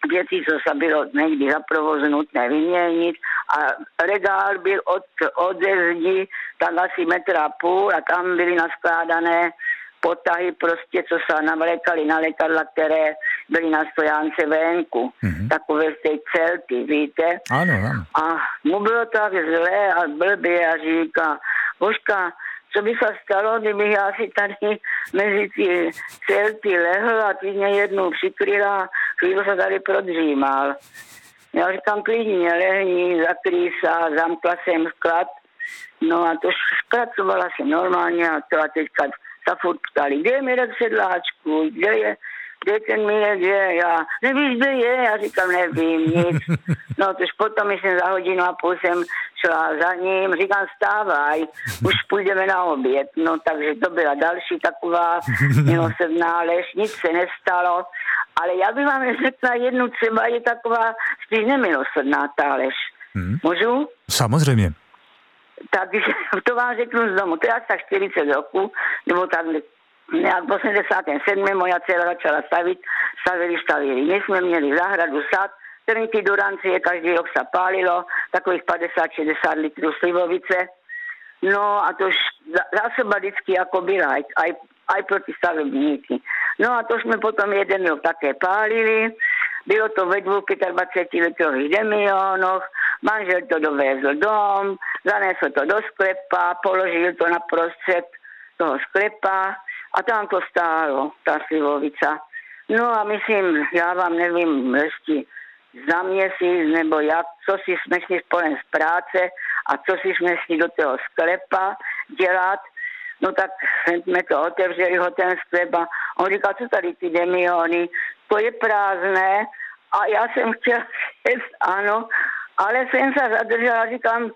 věcí, co se bylo někdy za provozu nutné vyměnit a regál byl od zdi tak asi 1,5 metru a tam byly naskládané potahy prostě, co se navlékali na lékadla, které byly na stojánce venku. Takové z té celty, víte? Ano. A mu bylo tak zlé a blbě a říká, Božka, co by se stalo, kdybych já si tady mezi ty celty lehl a ty mě jednou přikryla, chvíli se tady prodřímal. Já říkám, klidně lehni, zakrý se, zamkla jsem sklad. No a to zpracovala jsem normálně a to a teďka se furt ptali, kde je Mirek Sedláčku, kde je ten Mirek, je, já nevíš, kde je, já říkám, nevím nic. No tož potom, myslím, za 1,5 hodiny jsem šla za ním, říkám, stávaj, už půjdeme na oběd. No takže to byla další taková milosrdná lež, nic se nestalo, ale já bych vám řekla jednu, třeba je taková spíš nemilosrdná ta lež. Můžu? Samozřejmě. Takže to vám řeknu z domu, to je asi tak 40 roků, nebo tak nějak v 87. moja dcera začala stavili. My jsme měli zahradu, sad, trnky do rancie, každý rok se pálilo, takových 50-60 litrů slivovice. No a to zásoba vždycky jako byla, aj pro ty stavebníky. No a to jsme potom jeden rok také pálili, bylo to ve 25 litrových demionoch, manžel to dovezl dom, zanesl to do sklepa, položil to na prostřed toho sklepa a tam to stálo, ta slivovica. No a myslím, já vám nevím, ještě za měsíc nebo jak, co si jsme šli spolen z práce a co si jsme šli do toho sklepa dělat. No tak jsme to otevřeli, ten sklep a on říkal, co tady ty demiony, to je prázdné a já jsem chtěla říct ano, ale jsem se zadržela a říkám,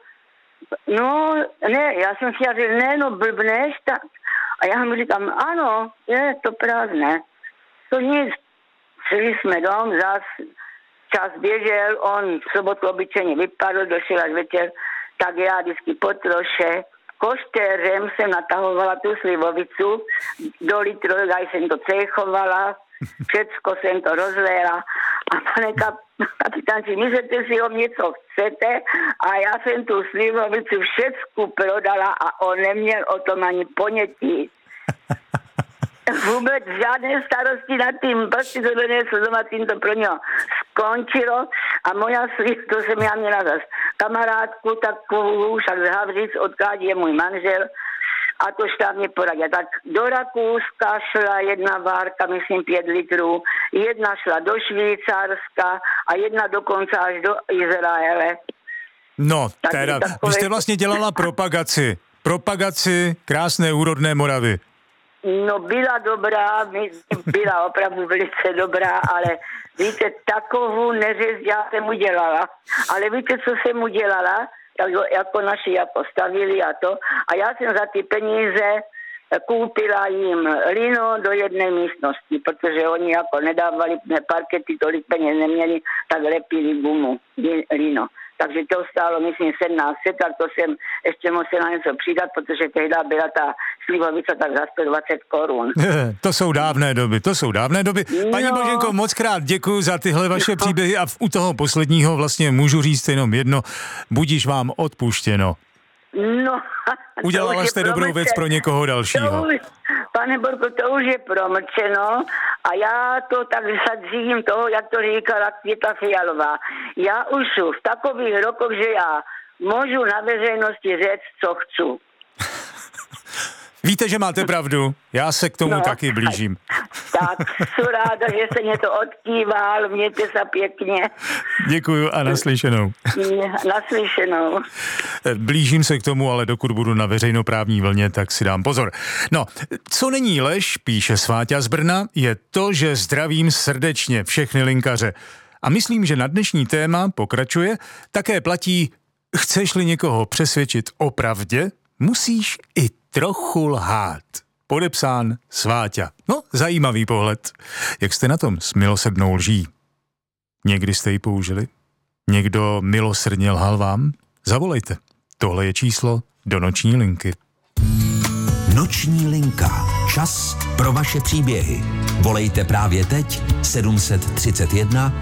no ne, já jsem chtěla říct, ne, no blbneš, tak. A já mu říkám, ano, je to prázdné. To nic, šli jsme dom, zás čas běžel, on v sobotu obyčejně vypadl, došel až večer, tak já vždycky po troše koštérem jsem natahovala tu slivovicu, do litru, já jsem to cechovala, všecko jsem to rozléla a pane kapitánci, myslíte si o mě, co chcete? A já jsem tu slivovicu všecku prodala a on neměl o tom ani ponětí. Vůbec žádné starosti nad tím, prostě to donesl doma, tím to pro něho skončilo a moja to jsem já měla zase kamarádku takovou, však z Havřic, odkud je můj manžel a to šla mě poradit. Tak do Rakouska šla jedna várka, myslím 5 litrů, jedna šla do Švýcarska a jedna dokonce až do Izraele. No, teda, vy jste vlastně dělala propagaci krásné úrodné Moravy. No byla dobrá, byla opravdu velice dobrá, ale víte, takovou neřez já jsem udělala. Ale víte, co jsem udělala? Jako naši jako stavili a to. A já jsem za ty peníze koupila jim lino do jedné místnosti, protože oni jako nedávali parkety, tolik peněz neměli, tak lepili gumu, lino. Takže to stálo, myslím, 1700, tak to jsem ještě musela něco přidat, protože tehdy byla ta slivovica tak za 120 korun. To jsou dávné doby. Paní Boženko, moc krát děkuju za tyhle vaše příběhy a u toho posledního vlastně můžu říct jenom jedno, budiž vám odpuštěno. No, udělala jste dobrou věc pro někoho dalšího. Pane Borko, to už je promlčeno a já to tak zadřím toho, jak to říkala Květa Fialová. Já už jsem v takových rokoch, že já můžu na veřejnosti říct, co chci. Víte, že máte pravdu, já se k tomu taky blížím. Tak, jsem ráda, že se mě to odkýval, mějte se pěkně. Děkuju a naslyšenou. Naslyšenou. Blížím se k tomu, ale dokud budu na veřejnoprávní vlně, tak si dám pozor. No, co není lež, píše Sváťa z Brna, je to, že zdravím srdečně všechny linkaře. A myslím, že na dnešní téma, pokračuje, také platí, chceš-li někoho přesvědčit o pravdě, musíš i trochu lhát. Podepsán Sváťa. No, zajímavý pohled. Jak jste na tom s milosrdnou lží? Někdy jste ji použili? Někdo milosrdně lhal vám? Zavolejte. Tohle je číslo do noční linky. Noční linka. Čas pro vaše příběhy. Volejte právě teď 731